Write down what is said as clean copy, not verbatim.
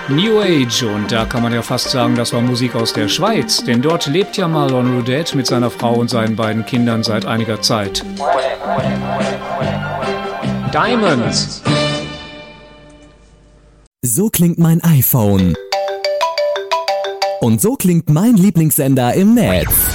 New Age, und da kann man ja fast sagen, das war Musik aus der Schweiz, denn dort lebt ja Marlon Roudette mit seiner Frau und seinen beiden Kindern seit einiger Zeit. Diamonds. So klingt mein iPhone. Und so klingt mein Lieblingssender im Netz.